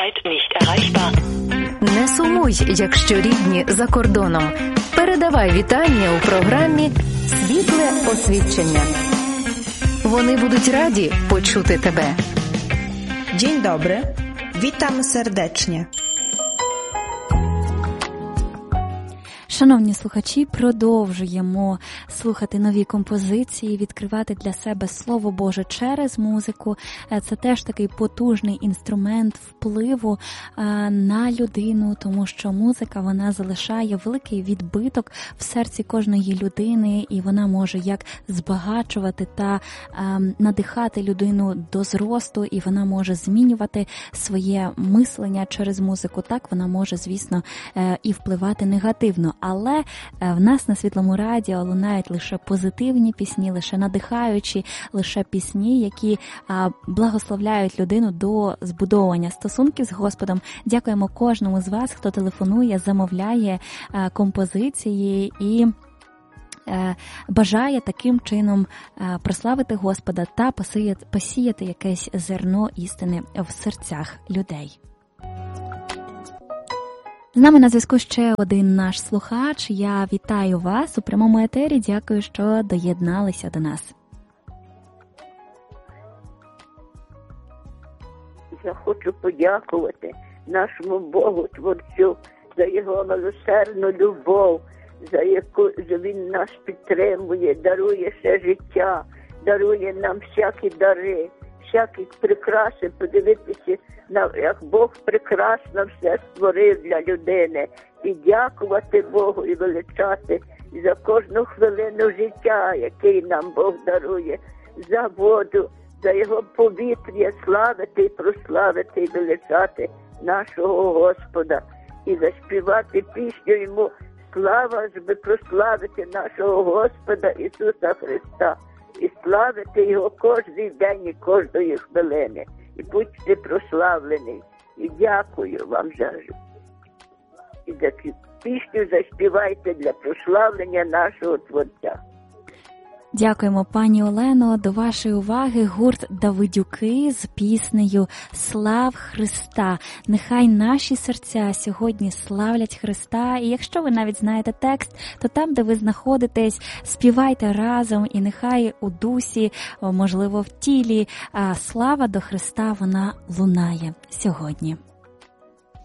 Zurzeit nicht erreichbar. Не сумуй, якщо рідні за кордоном. Передавай вітання у програмі «Світле освідчення». Вони будуть раді почути тебе. Dzień dobry, witam serdecznie. Шановні слухачі, продовжуємо слухати нові композиції, відкривати для себе Слово Боже через музику. Це теж такий потужний інструмент впливу на людину, тому що музика, вона залишає великий відбиток в серці кожної людини, і вона може як збагачувати та надихати людину до зросту, і вона може змінювати своє мислення через музику. Так, вона може, звісно, і впливати негативно. Але в нас на Світлому радіо лунають лише позитивні пісні, лише надихаючі, лише пісні, які благословляють людину до збудовування стосунків з Господом. Дякуємо кожному з вас, хто телефонує, замовляє композиції і бажає таким чином прославити Господа та посіяти якесь зерно істини в серцях людей. З нами на зв'язку ще один наш слухач. Я вітаю вас у прямому етері. Дякую, що доєдналися до нас. Я хочу подякувати нашому Богу Творцю за його милосердну любов, за яку він нас підтримує, дарує ще життя, дарує нам всякі дари, всякі прикраси, подивитися, як Бог прекрасно все створив для людини. І дякувати Богу, і величати за кожну хвилину життя, який нам Бог дарує, за воду, за його повітря, славити і прославити і величати нашого Господа. І заспівати пісню йому слава, щоб прославити нашого Господа Ісуса Христа. І славити його кожний день і кожної хвилини. І будьте прославлені. І дякую вам за і за пісню заспівайте для прославлення нашого Творця. Дякуємо, пані Олено. До вашої уваги гурт Давидюки з піснею «Слав Христа». Нехай наші серця сьогодні славлять Христа. І якщо ви навіть знаєте текст, то там, де ви знаходитесь, співайте разом. І нехай у дусі, можливо, в тілі, слава до Христа, вона лунає сьогодні.